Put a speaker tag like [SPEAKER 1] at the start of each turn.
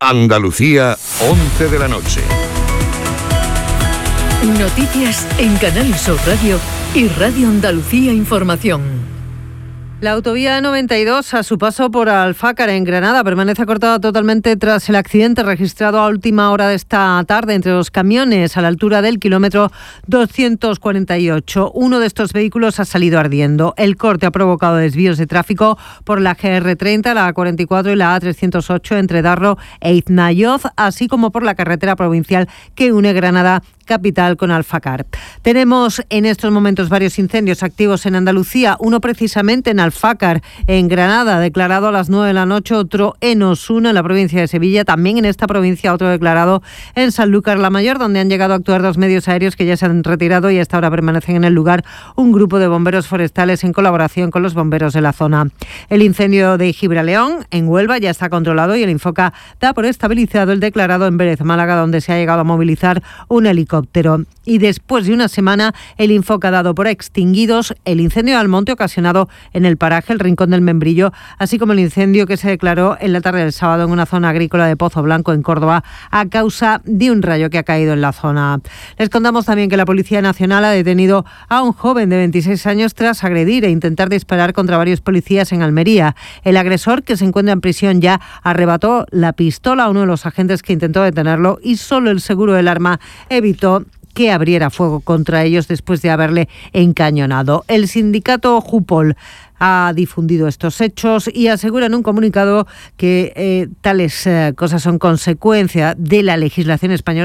[SPEAKER 1] Andalucía, 11 de la noche.
[SPEAKER 2] Noticias en Canal Sur Radio y Radio Andalucía Información.
[SPEAKER 3] La autovía 92, a su paso por Alfácar, en Granada, permanece cortada totalmente tras el accidente registrado a última hora de esta tarde entre los camiones a la altura del kilómetro 248. Uno de estos vehículos ha salido ardiendo. El corte ha provocado desvíos de tráfico por la GR30, la A44 y la A308 entre Darro e Iznayoz, así como por la carretera provincial que une Granada capital con Alfácar. Tenemos en estos momentos varios incendios activos en Andalucía, uno precisamente en Alfácar, en Granada, declarado a las 9 de la noche, otro en Osuna, en la provincia de Sevilla, también en esta provincia otro declarado en Sanlúcar la Mayor, donde han llegado a actuar dos medios aéreos que ya se han retirado y hasta ahora permanecen en el lugar un grupo de bomberos forestales en colaboración con los bomberos de la zona. El incendio de Gibraleón, en Huelva, ya está controlado y el Infoca da por estabilizado el declarado en Vélez, Málaga, donde se ha llegado a movilizar un helicóptero. Y después de una semana, el Infoca ha dado por extinguidos el incendio de Almonte ocasionado en el paraje El Rincón del Membrillo, así como el incendio que se declaró en la tarde del sábado en una zona agrícola de Pozo Blanco, en Córdoba, a causa de un rayo que ha caído en la zona. Les contamos también que la Policía Nacional ha detenido a un joven de 26 años tras agredir e intentar disparar contra varios policías en Almería. El agresor, que se encuentra en prisión ya, arrebató la pistola a uno de los agentes que intentó detenerlo y solo el seguro del arma evitó que abriera fuego contra ellos después de haberle encañonado. El sindicato Jupol ha difundido estos hechos y asegura en un comunicado que tales cosas son consecuencia de la legislación española